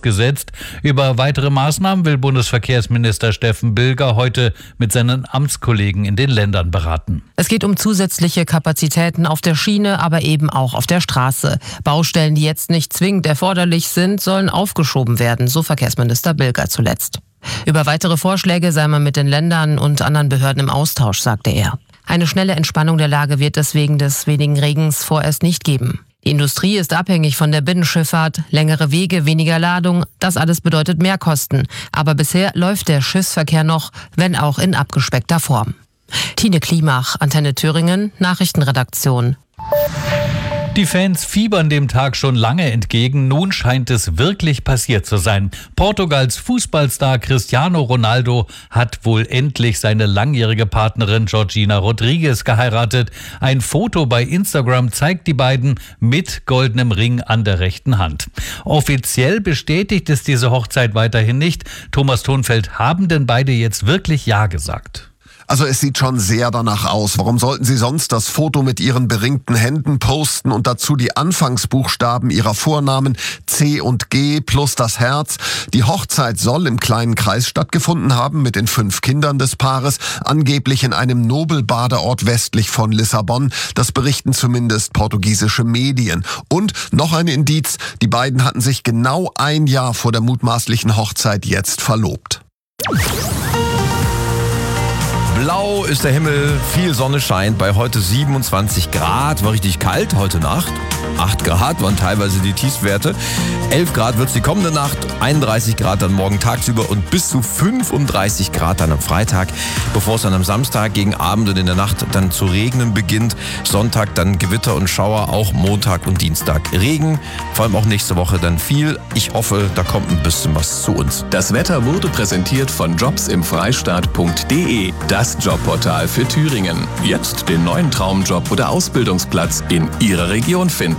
ausgesetzt. Über weitere Maßnahmen will Bundesverkehrsminister Steffen Bilger heute mit seinen Amtskollegen in den Ländern beraten. Es geht um zusätzliche Kapazitäten auf der Schiene, aber eben auch auf der Straße. Baustellen, die jetzt nicht zwingend erforderlich sind, sollen aufgeschoben werden, so Verkehrsminister Bilger zuletzt. Über weitere Vorschläge sei man mit den Ländern und anderen Behörden im Austausch, sagte er. Eine schnelle Entspannung der Lage wird es wegen des wenigen Regens vorerst nicht geben. Die Industrie ist abhängig von der Binnenschifffahrt, längere Wege, weniger Ladung, das alles bedeutet Mehrkosten. Aber bisher läuft der Schiffsverkehr noch, wenn auch in abgespeckter Form. Tine Klimach, Antenne Thüringen, Nachrichtenredaktion. Die Fans fiebern dem Tag schon lange entgegen. Nun scheint es wirklich passiert zu sein. Portugals Fußballstar Cristiano Ronaldo hat wohl endlich seine langjährige Partnerin Georgina Rodrigues geheiratet. Ein Foto bei Instagram zeigt die beiden mit goldenem Ring an der rechten Hand. Offiziell bestätigt es diese Hochzeit weiterhin nicht. Thomas Thonfeld, haben denn beide jetzt wirklich Ja gesagt? Also es sieht schon sehr danach aus. Warum sollten sie sonst das Foto mit ihren beringten Händen posten und dazu die Anfangsbuchstaben ihrer Vornamen C und G plus das Herz? Die Hochzeit soll im kleinen Kreis stattgefunden haben mit den 5 Kindern des Paares, angeblich in einem Nobelbadeort westlich von Lissabon. Das berichten zumindest portugiesische Medien. Und noch ein Indiz, die beiden hatten sich genau ein Jahr vor der mutmaßlichen Hochzeit jetzt verlobt. Blau ist der Himmel, viel Sonne scheint, bei heute 27 Grad, war richtig kalt heute Nacht. 8 Grad waren teilweise die Tiefstwerte. 11 Grad wird es die kommende Nacht, 31 Grad dann morgen tagsüber und bis zu 35 Grad dann am Freitag, bevor es dann am Samstag gegen Abend und in der Nacht dann zu regnen beginnt. Sonntag dann Gewitter und Schauer, auch Montag und Dienstag Regen, vor allem auch nächste Woche dann viel. Ich hoffe, da kommt ein bisschen was zu uns. Das Wetter wurde präsentiert von jobsimfreistaat.de, das Jobportal für Thüringen. Jetzt den neuen Traumjob oder Ausbildungsplatz in Ihrer Region finden.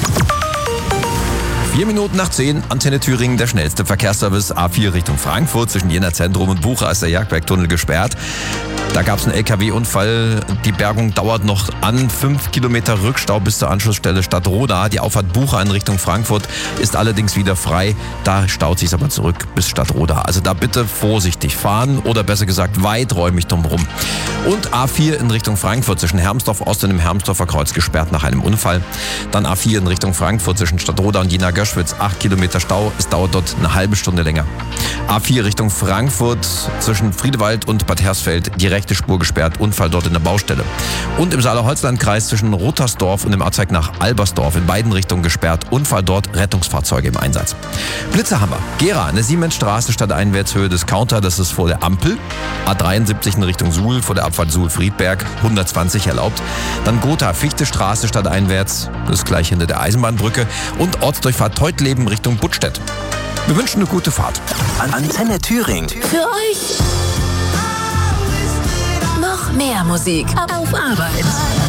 4 Minuten nach 10, Antenne Thüringen, der schnellste Verkehrsservice. A4 Richtung Frankfurt, zwischen Jena Zentrum und Bucha ist der Jagdbergtunnel gesperrt. Da gab es einen LKW-Unfall. Die Bergung dauert noch an. 5 Kilometer Rückstau bis zur Anschlussstelle Stadtroda. Die Auffahrt Bucha in Richtung Frankfurt ist allerdings wieder frei. Da staut sich aber zurück bis Stadtroda. Also da bitte vorsichtig fahren oder besser gesagt weiträumig drumherum. Und A4 in Richtung Frankfurt zwischen Hermsdorf Ost und dem Hermsdorfer Kreuz gesperrt nach einem Unfall. Dann A4 in Richtung Frankfurt zwischen Stadtroda und Jena-Göschwitz. 8 Kilometer Stau. Es dauert dort eine halbe Stunde länger. A4 Richtung Frankfurt zwischen Friedewald und Bad Hersfeld. Die rechte Spur gesperrt. Unfall dort in der Baustelle. Und im Saale-Holzland-Kreis zwischen Rottersdorf und dem Abzweig nach Albersdorf in beiden Richtungen gesperrt. Unfall dort, Rettungsfahrzeuge im Einsatz. Blitze haben wir. Gera, eine Siemensstraße stadteinwärts, Höhe Discounter, das ist vor der Ampel. A73 in Richtung Suhl, vor der Abfahrt Suhl-Friedberg, 120 erlaubt. Dann Gotha, Fichtestraße stadteinwärts, das ist gleich hinter der Eisenbahnbrücke. Und Ortsdurchfahrt Teutleben Richtung Buttstedt. Wir wünschen eine gute Fahrt. Antenne Thüringen. Für euch noch mehr Musik auf Arbeit.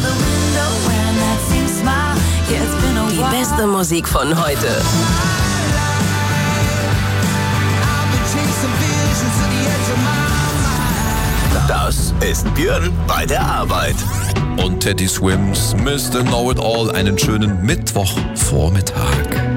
Die beste Musik von heute. Das ist Björn bei der Arbeit. Und Teddy Swims, Mr. Know-It-All, einen schönen Mittwochvormittag.